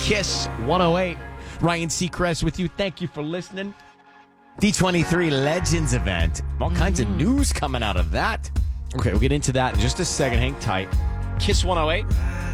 Kiss 108. Ryan Seacrest with you. Thank you for listening. D23 Legends event. All kinds of news coming out of that. Okay, we'll get into that in just a second. Hang tight. Kiss 108.